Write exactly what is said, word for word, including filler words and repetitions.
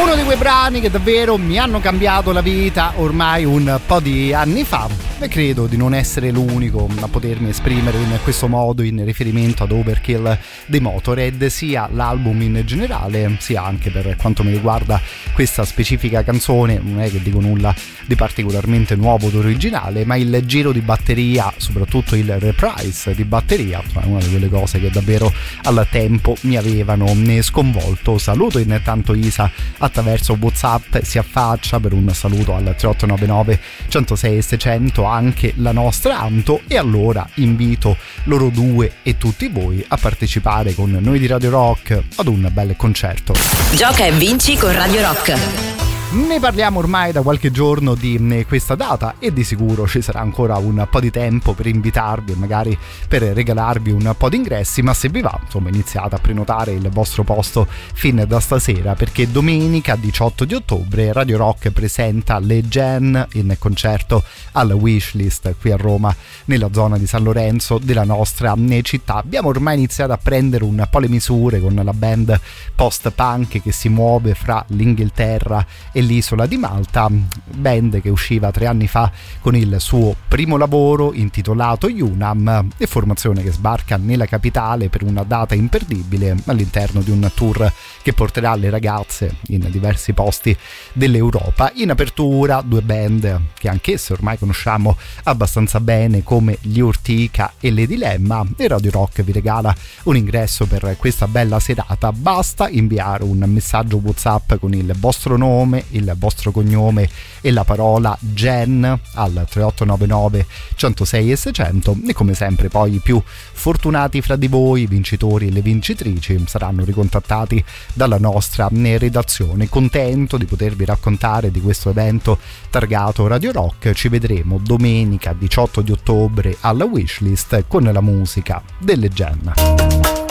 Uno di quei brani che davvero mi hanno cambiato la vita ormai un po' di anni fa, e credo di non essere l'unico a potermi esprimere in questo modo in riferimento ad Overkill dei Motorhead, sia l'album in generale sia anche per quanto mi riguarda questa specifica canzone. Non è che dico nulla di particolarmente nuovo ed originale, ma il giro di batteria, soprattutto il reprise di batteria, è una di quelle cose che davvero al tempo mi avevano sconvolto. Saluto intanto Isa attraverso WhatsApp, si affaccia per un saluto al tre otto nove nove uno zero sei seicento, anche la nostra Anto, e allora invito loro due e tutti voi a partecipare con noi di Radio Rock ad un bel concerto. Gioca e vinci con Radio Rock. Ne parliamo ormai da qualche giorno di questa data e di sicuro ci sarà ancora un po' di tempo per invitarvi e magari per regalarvi un po' di ingressi, ma se vi va, insomma, iniziate a prenotare il vostro posto fin da stasera, perché domenica diciotto di ottobre Radio Rock presenta le Gen in concerto alla Wishlist qui a Roma, nella zona di San Lorenzo della nostra città. Abbiamo ormai iniziato a prendere un po' le misure con la band post-punk che si muove fra l'Inghilterra e l'isola di Malta, band che usciva tre anni fa con il suo primo lavoro intitolato Unam, e formazione che sbarca nella capitale per una data imperdibile all'interno di un tour che porterà le ragazze in diversi posti dell'Europa. In apertura due band che anch'esse ormai conosciamo abbastanza bene come gli Urtica e le Dilemma, e Radio Rock vi regala un ingresso per questa bella serata. Basta inviare un messaggio WhatsApp con il vostro nome, il vostro cognome e la parola Gen al tre otto nove nove uno zero sei seicento, e come sempre poi i più fortunati fra di voi, i vincitori e le vincitrici, saranno ricontattati dalla nostra redazione. Contento di potervi raccontare di questo evento targato Radio Rock. Ci vedremo domenica diciotto di ottobre alla Wishlist con la musica delle Gen.